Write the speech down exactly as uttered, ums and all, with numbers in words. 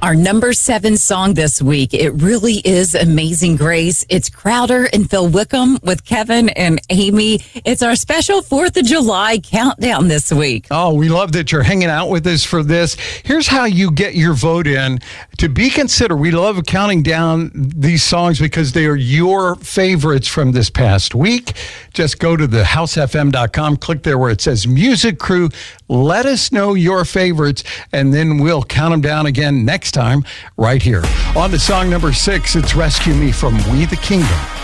Our number seven song this week, it really is Amazing Grace. It's Crowder and Phil Wickham with Kevin and Amy. It's our special fourth of July countdown this week. Oh, we love that you're hanging out with us for this. Here's how you get your vote in to be considered. We love counting down these songs because they are your favorites from this past week. Just go to the house f m dot com, click there where it says Music Crew. Let us know your favorites, and then we'll count them down again next time right here. On to song number six, it's Rescue Me from We the Kingdom.